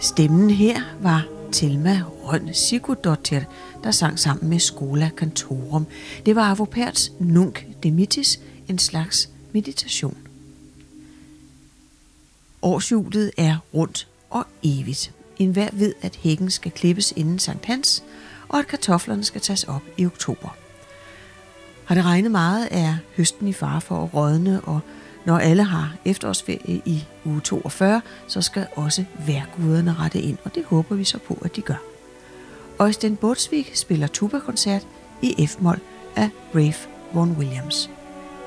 Stemmen her var Thelma Rønn Sigurdardóttir, der sang sammen med Schola Cantorum. Det var Arvo Pärts Nunc Dimittis, en slags meditation. Årshjulet er rundt og evigt. Enhver ved, at hækken skal klippes inden Sankt Hans, og at kartoflerne skal tages op i oktober. Har det regnet meget, er høsten i fare for at rådne, og når alle har efterårsferie i uge 42, så skal også vejrguderne rette ind, og det håber vi så på, at de gør. Øystein Båtsvik spiller tubakoncert i F-mol af Ralph Vaughan Williams.